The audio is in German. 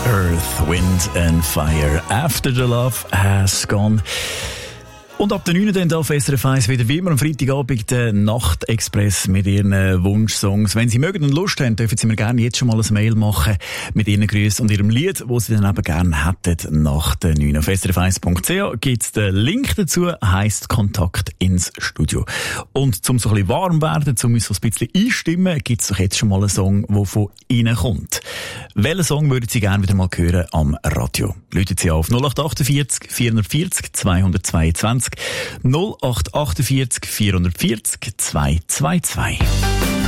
Earth, Wind and Fire. After the Love has gone. Und ab der 9. dann auf SRF 1 wieder wie immer am Freitagabend der Nachtexpress mit ihren Wunschsongs. Wenn Sie mögen und Lust haben, dürfen Sie mir gerne jetzt schon mal ein Mail machen mit Ihren Grüßen und Ihrem Lied, das Sie dann eben gerne hätten nach der 9. Auf srf1.ch gibt es den Link dazu, heisst Kontakt ins Studio. Und zum so ein bisschen warm werden, um uns so ein bisschen einstimmen, gibt es doch jetzt schon mal einen Song, der von Ihnen kommt. Welchen Song würden Sie gerne wieder mal hören am Radio? Läuten Sie auf 0848 440 222 0848 440 222.